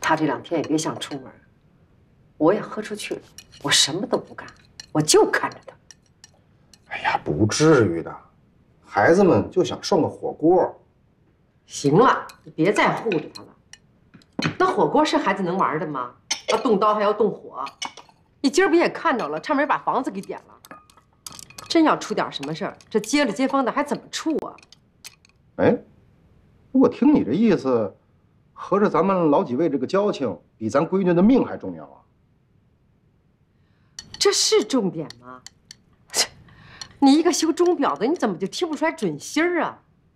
他这2天也别想出门，我也豁出去了，我什么都不干，我就看着他。 哎呀，不至于的，孩子们就想涮个火锅。 行了，你别再护着他了。那火锅是孩子能玩的吗？啊，动刀还要动火。你今儿不也看着了，差点把房子给点了。真要出点什么事儿，这街里街坊的还怎么处啊？ 哎，我听你这意思，合着咱们老几位这个交情比咱闺女的命还重要啊？ 这是重点吗？你一个修钟表的，你怎么就听不出来准心儿啊？